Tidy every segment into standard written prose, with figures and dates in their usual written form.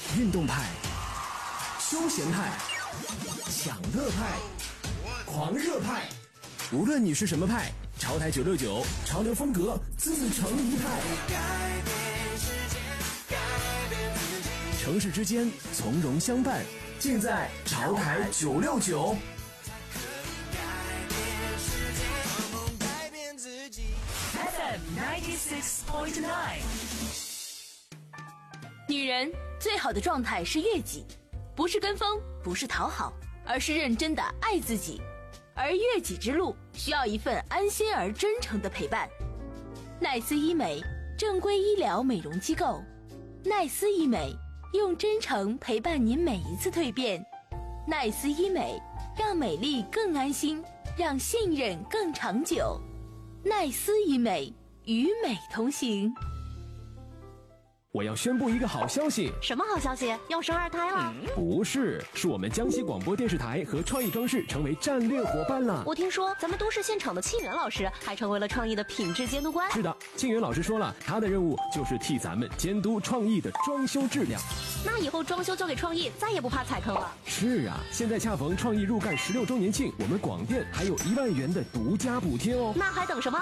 运动派、休闲派、享乐派、狂热派，无论你是什么派，潮台969潮流风格自成一派。城市之间从容相伴，尽在潮台969。 FM96.9。女人最好的状态是悦己，不是跟风，不是讨好，而是认真的爱自己。而悦己之路需要一份安心而真诚的陪伴。奈斯医美，正规医疗美容机构。奈斯医美，用真诚陪伴您每一次蜕变。奈斯医美，让美丽更安心，让信任更长久。奈斯医美，与美同行。 我要宣布一个好消息。 什么好消息？要生二胎了？ 不是，是我们江西广播电视台和创意装饰成为战略伙伴了。 我听说咱们都市现场的庆元老师还成为了创意的品质监督官。 是的，庆元老师说了，他的任务就是替咱们监督创意的装修质量。 那以后装修交给创意，再也不怕踩坑了。 是啊，现在恰逢创意入干16周年庆，我们广电还有1万元的独家补贴哦。 那还等什么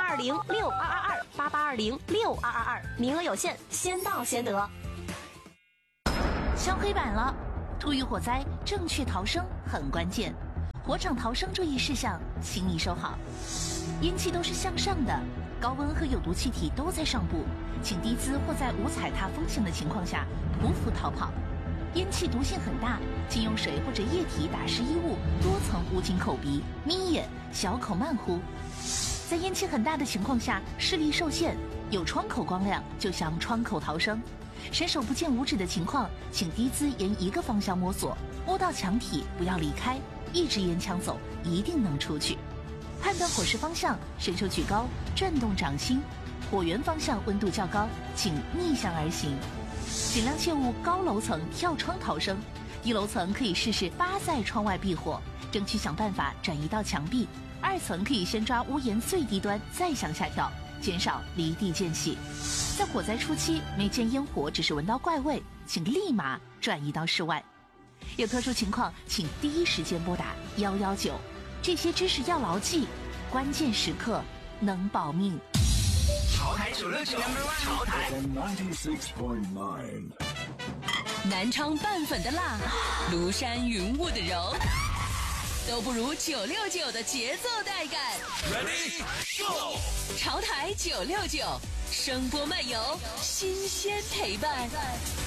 ？88206222，88206222，名额有限，先到先得。 敲黑板了，突遇火灾，正确逃生很关键。火场逃生注意事项，请你收好。烟气都是向上的，高温和有毒气体都在上部，请低姿或在无踩踏风险的情况下匍匐逃跑。烟气毒性很大，请用水或者液体打湿衣物，多层捂紧口鼻，眯眼，小口慢呼。在烟气很大的情况下，视力受限，有窗口光亮就向窗口逃生。伸手不见五指的情况，请低姿沿一个方向摸索，摸到墙体不要离开，一直沿墙走，一定能出去。判断火势方向，伸手举高，转动掌心。火源方向温度较高，请逆向而行。尽量切勿高楼层跳窗逃生，低楼层可以试试扒在窗外避火，争取想办法转移到墙壁。2层可以先抓屋檐最低端，再向下跳，减少离地间隙。在火灾初期，没见烟火，只是闻到怪味，请立马转移到室外。有特殊情况，请第一时间拨打119。这些知识要牢记，关键时刻能保命。 潮台969，潮台 96.9。 南昌拌粉的辣，庐山云雾的柔，都不如969的节奏带感。 Ready Go！ 潮台969，声波漫游，新鲜陪伴。